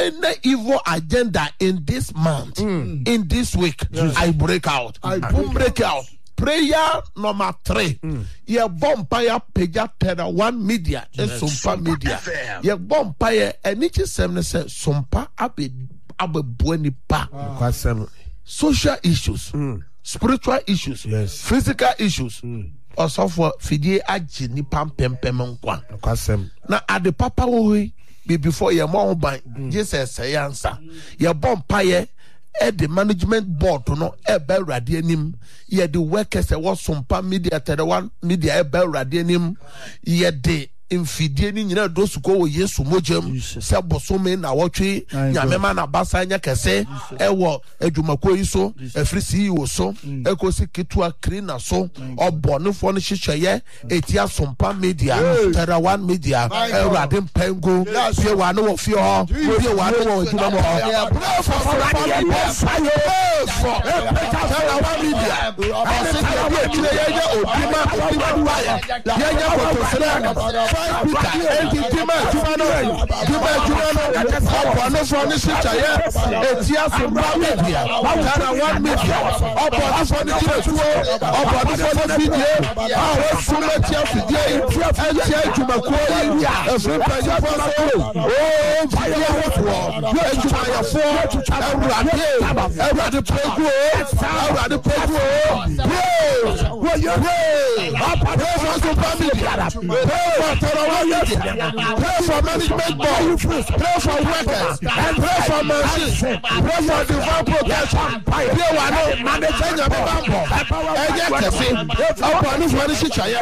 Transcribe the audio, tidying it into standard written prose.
any evil agenda in this month, in this week, I break out. I break out. Prayer number 3. Ye bompire peja tera 1 media and sumpa media. Ye bompire enichi semne se sumpa abe bueni pa. Social issues, spiritual issues, physical issues. Also for fidie aji ni pam pempem nkwa. Na ade papa wo before ye mo ban Jesus say answer. Ye bompire the management board no ebe rade anim ye the workers e was sumpa media tell one media ebe rade anim ye the infidie ni nyina dosu ko wo Yesu mojam se bosome na wotwe nyamema na basa nya kese ewo adwumako yi so afri CEO so ekosi ketua krina so obonefo no hihweye etia sumpa media tera one media ewrade mpengo bie wa no wo fie ho bie wa no wo adwuma mo tera one media pray for management board, pray for workers, and pray for machines, pray for divine protection. Pray for managing your bambo. And yet, I say, upon this one is a child.